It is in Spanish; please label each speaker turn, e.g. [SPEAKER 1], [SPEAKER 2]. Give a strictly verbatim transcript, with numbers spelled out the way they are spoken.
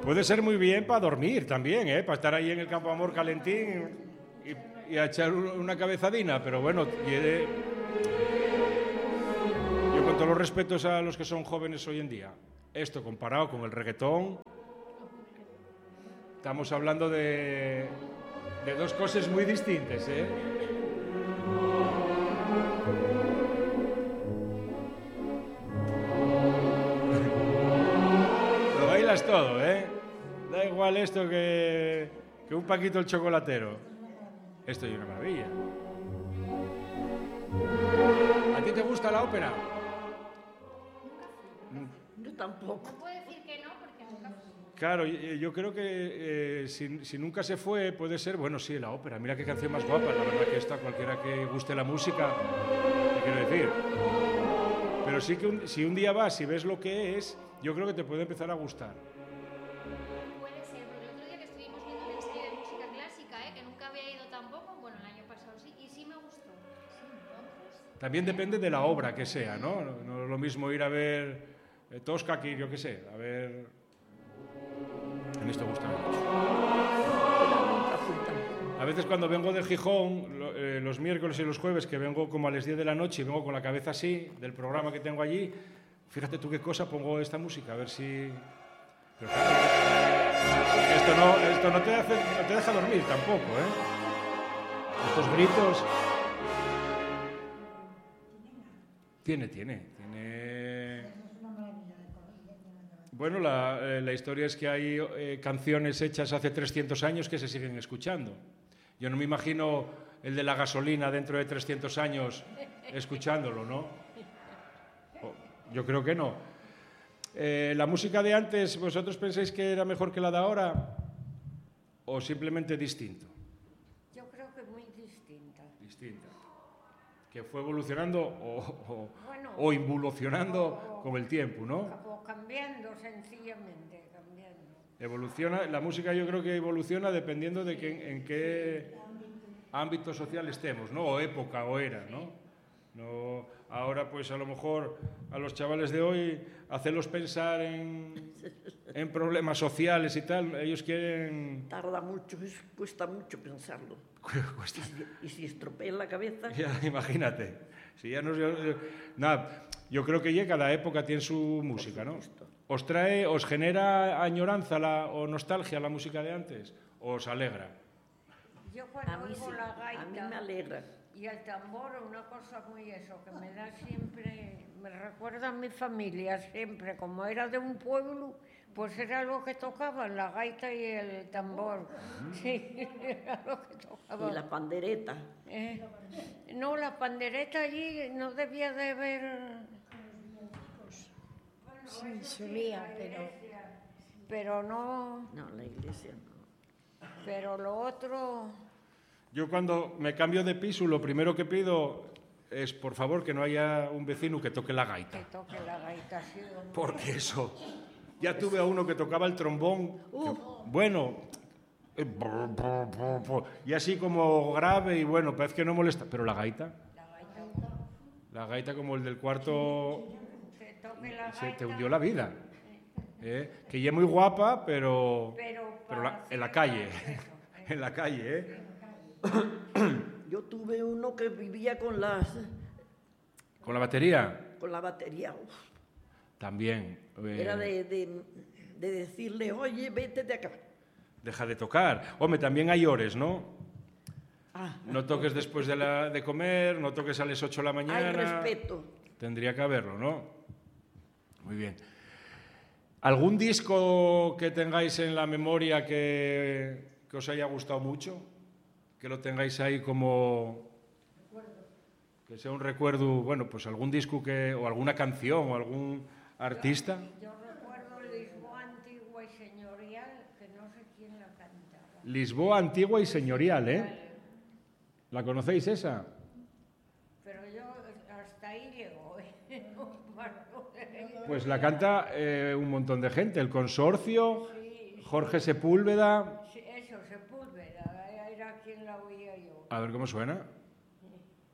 [SPEAKER 1] Puede ser muy bien para dormir también, ¿eh? Para estar ahí en el Campo Amor calentín y, y a echar una cabezadina, pero bueno, quiere... Yo con todos los respetos a los que son jóvenes hoy en día, esto comparado con el reggaetón, estamos hablando de, de dos cosas muy distintas, ¿eh? Lo bailas todo, ¿eh? Da igual esto que, que un Paquito el chocolatero. Esto es una maravilla. ¿A ti te gusta la ópera?
[SPEAKER 2] Yo tampoco.
[SPEAKER 3] No puedo decir que no porque nunca fui.
[SPEAKER 1] Claro, yo creo que eh, si, si nunca se fue, puede ser, bueno, sí, la ópera. Mira qué canción más guapa, la verdad que esta, cualquiera que guste la música, te quiero decir. Pero sí que un, si un día vas y ves lo que es, yo creo que te puede empezar a gustar.
[SPEAKER 3] Puede ser, porque el otro día que estuvimos viendo un ensayo de música clásica, ¿eh? Que nunca había ido tampoco, bueno, el año pasado sí, y sí me gustó. Sí, entonces...
[SPEAKER 1] También depende de la obra que sea, ¿no? No, no es lo mismo ir a ver eh, Tosca que, yo qué sé, a ver... A mí esto gusta mucho. A veces cuando vengo de Gijón, lo, eh, los miércoles y los jueves, que vengo como a las diez de la noche y vengo con la cabeza así, del programa que tengo allí, fíjate tú qué cosa, pongo esta música, a ver si... Pero claro, esto no, esto no, te hace, no te deja dormir tampoco, ¿eh? Estos gritos... Tiene, tiene, tiene... Bueno, la, eh, la historia es que hay eh, canciones hechas hace trescientos años que se siguen escuchando. Yo no me imagino el de la gasolina dentro de trescientos años escuchándolo, ¿no? Yo creo que no. Eh, ¿La música de antes, vosotros pensáis que era mejor que la de ahora o simplemente distinto?
[SPEAKER 2] Yo creo que muy distinta.
[SPEAKER 1] Distinta. Que fue evolucionando o, o,
[SPEAKER 2] Bueno,
[SPEAKER 1] o involucionando
[SPEAKER 2] o- o-
[SPEAKER 1] con el tiempo, ¿no?
[SPEAKER 2] O cambiando, sencillamente, cambiando.
[SPEAKER 1] Evoluciona, la música yo creo que evoluciona dependiendo de que, en qué ámbito social estemos, ¿no? O época o era, ¿no? No, ahora pues a lo mejor a los chavales de hoy hacerlos pensar en, en problemas sociales y tal, ellos quieren...
[SPEAKER 4] Tarda mucho, es- cuesta mucho pensarlo.
[SPEAKER 1] Cuesta.
[SPEAKER 4] Y si estropea la cabeza...
[SPEAKER 1] Ya, imagínate. Si ya no, yo- nada, yo creo que ya cada época tiene su música, ¿no? ¿Os trae, os genera añoranza la, o nostalgia la música de antes? ¿O os alegra?
[SPEAKER 2] Yo cuando
[SPEAKER 4] A mí
[SPEAKER 2] oigo
[SPEAKER 4] sí,
[SPEAKER 2] la gaita
[SPEAKER 4] a mí me alegra.
[SPEAKER 2] y el tambor, una cosa muy eso, que me da siempre, me recuerda a mi familia siempre, como era de un pueblo, pues era lo que tocaban, la gaita y el tambor. Sí, era lo que tocaban.
[SPEAKER 4] Y la pandereta.
[SPEAKER 2] Eh, no, la pandereta allí no debía de haber...
[SPEAKER 5] Sí, solía, pero...
[SPEAKER 2] Pero no,
[SPEAKER 4] No, la iglesia no.
[SPEAKER 2] pero lo otro...
[SPEAKER 1] Yo cuando me cambio de piso, lo primero que pido es, por favor, que no haya un vecino que toque la gaita.
[SPEAKER 2] Que toque la gaita, sí, hombre.
[SPEAKER 1] Porque eso... Ya tuve a uno que tocaba el trombón. que, bueno... eh, brr, brr, brr, brr, y así como grave y bueno, parece que no molesta. Pero la gaita...
[SPEAKER 2] La gaita,
[SPEAKER 1] La gaita como el del cuarto...
[SPEAKER 2] que toque la
[SPEAKER 1] Se
[SPEAKER 2] gaita.
[SPEAKER 1] te hundió la vida. ¿Eh? Que ya es muy guapa, pero...
[SPEAKER 2] Pero,
[SPEAKER 1] pero la-
[SPEAKER 2] para
[SPEAKER 1] en la
[SPEAKER 2] hacer
[SPEAKER 1] calle.
[SPEAKER 2] eso, eh.
[SPEAKER 1] En la calle, ¿eh?
[SPEAKER 4] Yo tuve uno que vivía con las
[SPEAKER 1] Con la batería,
[SPEAKER 4] con la batería. Uf,
[SPEAKER 1] también. eh,
[SPEAKER 4] era de, de, de decirle, oye, vete de acá.
[SPEAKER 1] Deja de tocar. Hombre, también hay hores, ¿no?
[SPEAKER 4] Ah,
[SPEAKER 1] No toques después de, la, de comer, no toques a las ocho de la mañana.
[SPEAKER 4] hay respeto.
[SPEAKER 1] Tendría que haberlo, ¿no? Muy bien. ¿Algún disco que tengáis en la memoria que, que os haya gustado mucho? Que lo tengáis ahí como... Que sea un recuerdo, bueno, pues algún disco que, o alguna canción o algún artista.
[SPEAKER 2] Yo recuerdo Lisboa antigua y señorial, que no sé quién la cantaba.
[SPEAKER 1] Lisboa antigua y señorial, ¿eh? ¿La conocéis esa?
[SPEAKER 2] Pero yo hasta ahí llego, ¿eh? No paro de-
[SPEAKER 1] Pues la canta eh, un montón de gente. El Consorcio, Jorge Sepúlveda.
[SPEAKER 2] Sí, eso, Sepúlveda, era quien la oía yo.
[SPEAKER 1] A ver cómo suena.